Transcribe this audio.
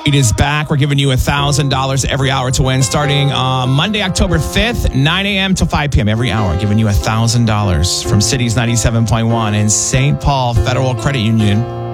It is back. We're giving you $1,000 every hour to win starting Monday, October 5th, 9 a.m. to 5 p.m. every hour. Giving you $1,000 from Cities 97.1 and St. Paul Federal Credit Union.